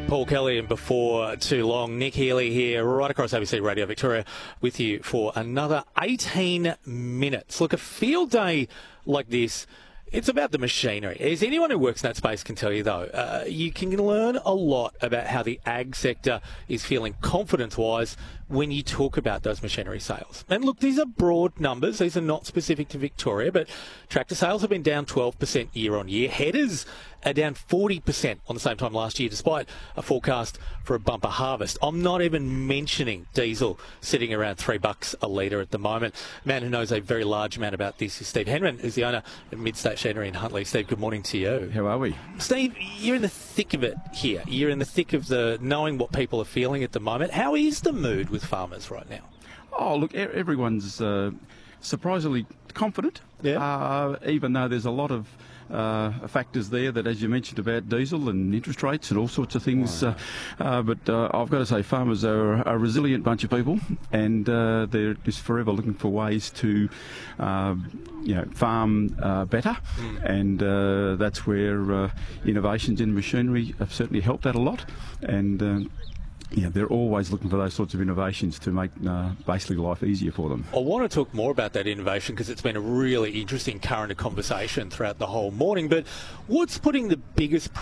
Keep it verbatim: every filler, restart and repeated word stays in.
Paul Kelly, and before too long, Nick Healy here, right across A B C Radio Victoria, with you for another eighteen minutes. Look, a field day like this, it's about the machinery. As anyone who works in that space can tell you, though, uh, you can learn a lot about how the ag sector is feeling confidence-wise when you talk about those machinery sales. And look, these are broad numbers. These are not specific to Victoria, but tractor sales have been down twelve percent year on year. Headers are down forty percent on the same time last year, despite a forecast for a bumper harvest. I'm not even mentioning diesel sitting around three bucks a litre at the moment. A man who knows a very large amount about this is Steve Henman, who's the owner of Mid-State Machinery in Huntley. Steve, good morning to you. How are we? Steve, you're in the thick of it here. You're in the thick of the knowing what people are feeling at the moment. How is the mood with farmers right now? Oh, look, e- everyone's uh, surprisingly confident, Yeah. uh, even though there's a lot of uh, factors there that, as you mentioned, about diesel and interest rates and all sorts of things. Uh, uh, but uh, I've got to say, farmers are a resilient bunch of people, and uh, they're just forever looking for ways to, uh, you know, farm uh, better. Mm. And uh, that's where uh, innovations in machinery have certainly helped that a lot. And uh, Yeah, they're always looking for those sorts of innovations to make uh, basically life easier for them. I want to talk more about that innovation because it's been a really interesting current conversation throughout the whole morning. But what's putting the biggest